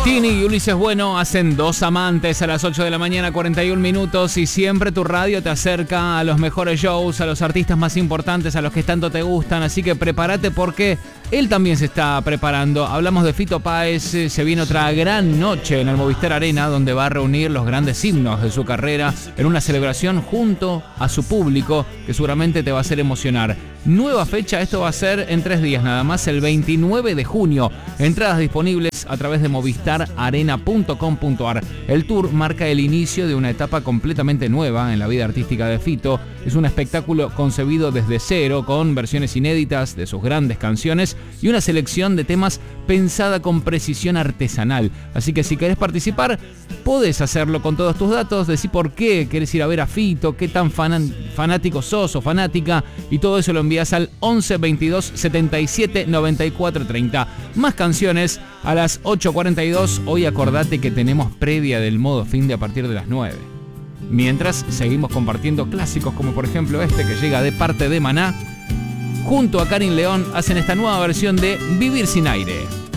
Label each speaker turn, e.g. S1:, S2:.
S1: Tini y Ulises Bueno hacen Dos Amantes a las 8 de la mañana, 41 minutos, y siempre tu radio te acerca a los mejores shows, a los artistas más importantes, a los que tanto te gustan, así que prepárate porque él también se está preparando. Hablamos de Fito Páez, se viene otra gran noche en el Movistar Arena, donde va a reunir los grandes himnos de su carrera en una celebración junto a su público, que seguramente te va a hacer emocionar. Nueva fecha, esto va a ser en 3 días nada más, el 29 de junio. Entradas disponibles a través de movistararena.com.ar. El tour marca el inicio de una etapa completamente nueva en la vida artística de Fito. Es un espectáculo concebido desde cero, con versiones inéditas de sus grandes canciones y una selección de temas pensada con precisión artesanal. Así que si querés participar, podés hacerlo con todos tus datos, decir por qué querés ir a ver a Fito, qué tan fanático sos o fanática, y todo eso lo envías al 11 22 77 94 30. Más canciones a las 8:42. Hoy acordate que tenemos previa del modo fin de a partir de las 9. Mientras seguimos compartiendo clásicos como por ejemplo este que llega de parte de Maná. Junto a Karin León hacen esta nueva versión de Vivir sin aire.